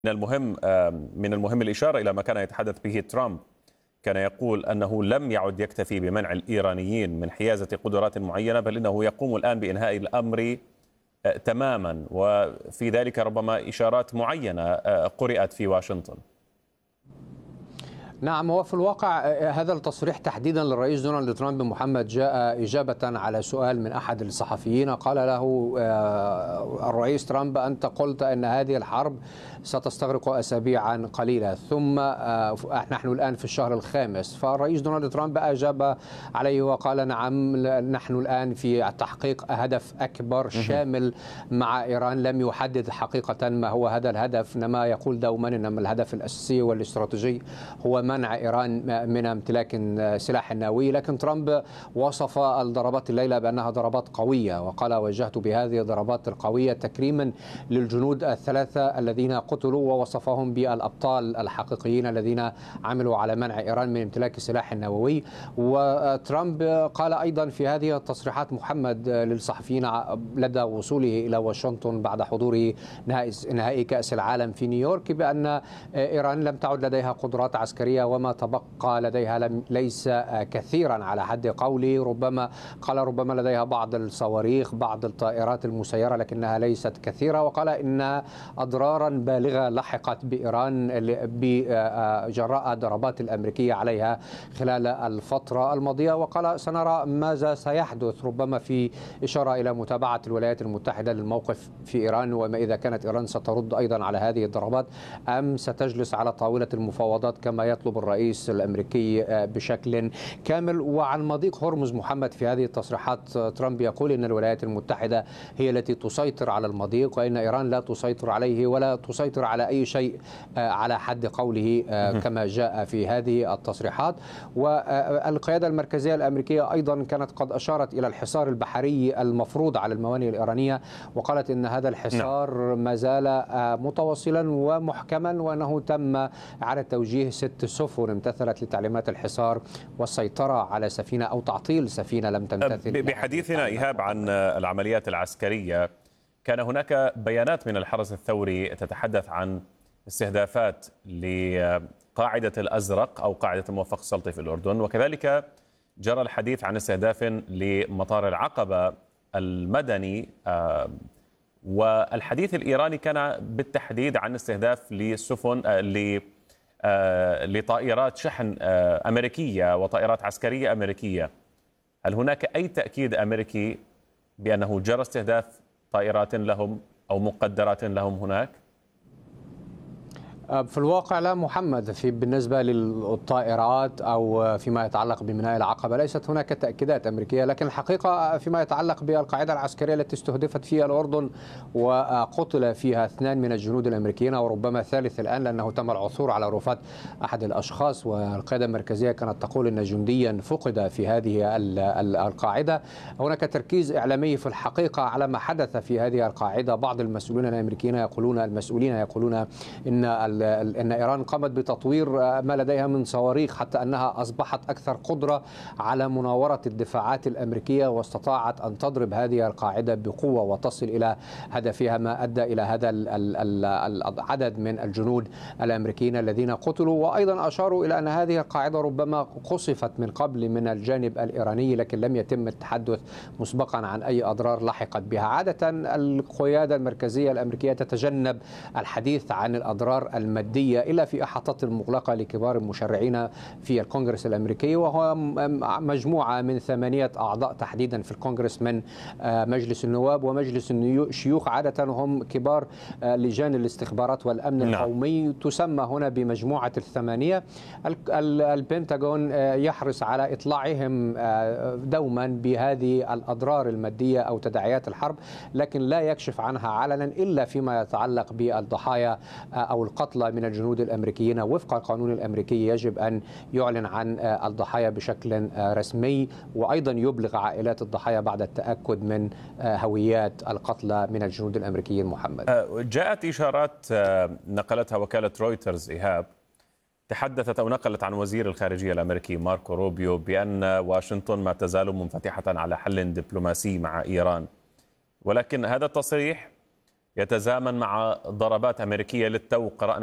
من المهم الإشارة إلى ما كان يتحدث به ترامب. كان يقول أنه لم يعد يكتفي بمنع الإيرانيين من حيازة قدرات معينة، بل إنه يقوم الآن بإنهاء الأمر تماما، وفي ذلك ربما إشارات معينة قرأت في واشنطن. نعم، هو في الواقع هذا التصريح تحديدا للرئيس دونالد ترامب محمد جاء إجابة على سؤال من أحد الصحفيين. قال له الرئيس ترامب: أنت قلت أن هذه الحرب ستستغرق أسابيعا قليلة، ثم نحن الآن في الشهر الخامس. فالرئيس دونالد ترامب أجاب عليه وقال: نعم، نحن الآن في تحقيق هدف أكبر شامل مع إيران. لم يحدد حقيقة ما هو هذا الهدف، إنما يقول دوما إن الهدف الأساسي والاستراتيجي هو منع إيران من امتلاك سلاح نووي. لكن ترامب وصف الضربات الليلة بأنها ضربات قوية، وقال: وجهت بهذه الضربات القوية تكريما للجنود الثلاثة الذين قتلوا، ووصفهم بالأبطال الحقيقيين الذين عملوا على منع إيران من امتلاك سلاح نووي. وترامب قال أيضا في هذه التصريحات محمد للصحفيين لدى وصوله إلى واشنطن بعد حضور نهائي كأس العالم في نيويورك بأن إيران لم تعد لديها قدرات عسكرية، وما تبقى لديها ليس كثيرا على حد قولي. ربما لديها بعض الصواريخ، بعض الطائرات المسيرة، لكنها ليست كثيرة. وقال إن أضرارا بالغة لحقت بإيران بجراء ضربات الأمريكية عليها خلال الفترة الماضية. وقال: سنرى ماذا سيحدث، ربما في إشارة إلى متابعة الولايات المتحدة للموقف في إيران، وما إذا كانت إيران سترد أيضا على هذه الضربات أم ستجلس على طاولة المفاوضات كما يطلب الرئيس الأمريكي بشكل كامل. وعن مضيق هرمز محمد في هذه التصريحات ترامب يقول إن الولايات المتحدة هي التي تسيطر على المضيق، وإن إيران لا تسيطر عليه ولا تسيطر على أي شيء على حد قوله كما جاء في هذه التصريحات. والقيادة المركزية الأمريكية أيضا كانت قد أشارت إلى الحصار البحري المفروض على الموانئ الإيرانية، وقالت إن هذا الحصار ما زال متواصلا ومحكما، وأنه تم إعادة توجيه 6 سفن امتثلت لتعليمات الحصار والسيطرة على سفينة أو تعطيل سفينة لم تمتثل. بحديثنا إيهاب عن العمليات العسكرية، كان هناك بيانات من الحرس الثوري تتحدث عن استهدافات لقاعدة الأزرق أو قاعدة الموفق السلطي في الأردن، وكذلك جرى الحديث عن استهداف لمطار العقبة المدني، والحديث الإيراني كان بالتحديد عن استهداف لسفن لطائرات شحن أمريكية وطائرات عسكرية أمريكية. هل هناك أي تأكيد أمريكي بأنه جرى استهداف طائرات لهم أو مقدرات لهم هناك؟ في الواقع لا محمد، بالنسبة للطائرات أو فيما يتعلق بميناء العقبة ليست هناك تأكيدات أمريكية. لكن الحقيقة فيما يتعلق بالقاعدة العسكرية التي استهدفت فيها الأردن وقتل فيها 2 من الجنود الأمريكيين وربما ثالث الآن، لأنه تم العثور على رفات أحد الأشخاص، والقيادة المركزية كانت تقول أن جنديا فقد في هذه القاعدة. هناك تركيز إعلامي في الحقيقة على ما حدث في هذه القاعدة. بعض المسؤولين الأمريكيين يقولون إن إيران قامت بتطوير ما لديها من صواريخ حتى أنها أصبحت أكثر قدرة على مناورة الدفاعات الأمريكية، واستطاعت أن تضرب هذه القاعدة بقوة وتصل إلى هدفها، ما أدى إلى هذا العدد من الجنود الأمريكيين الذين قتلوا. وأيضا أشاروا إلى أن هذه القاعدة ربما قصفت من قبل من الجانب الإيراني، لكن لم يتم التحدث مسبقا عن أي أضرار لحقت بها. عادة القيادة المركزية الأمريكية تتجنب الحديث عن الأضرار المادية إلا في إحاطات المغلقة لكبار المشرعين في الكونغرس الأمريكي، وهو مجموعة من 8 أعضاء تحديدا في الكونغرس من مجلس النواب ومجلس الشيوخ. عادة هم كبار لجان الاستخبارات والأمن القومي، تسمى هنا بمجموعة ال8. البنتاغون يحرص على إطلاعهم دوما بهذه الأضرار المادية أو تداعيات الحرب، لكن لا يكشف عنها علنا إلا فيما يتعلق بالضحايا أو القتلى من الجنود الأمريكيين. وفق القانون الأمريكي يجب أن يعلن عن الضحايا بشكل رسمي، وأيضا يبلغ عائلات الضحايا بعد التأكد من هويات القتلى من الجنود الأمريكيين. محمد، جاءت إشارات نقلتها وكالة رويترز إيهاب، تحدثت أو نقلت عن وزير الخارجية الأمريكي ماركو روبيو بأن واشنطن ما تزال منفتحة على حل دبلوماسي مع إيران، ولكن هذا التصريح يتزامن مع ضربات أمريكية للتو قرأنا